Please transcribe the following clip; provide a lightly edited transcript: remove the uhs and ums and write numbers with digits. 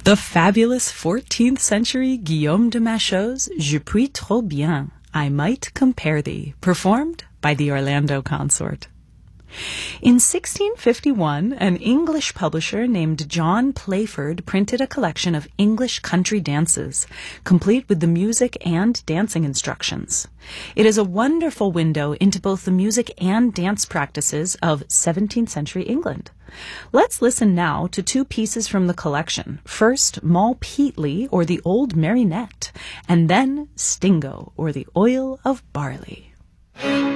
The fabulous 14th century Guillaume de Machaut's Je puis trop bien, I might compare thee, performed by the Orlando Consort. In 1651, an English publisher named John Playford printed a collection of English country dances, complete with the music and dancing instructions. It is a wonderful window into both the music and dance practices of 17th century England. Let's listen now to two pieces from the collection. First, Moll Peatly, or the Old Marionette, and then Stingo, or the Oil of Barley.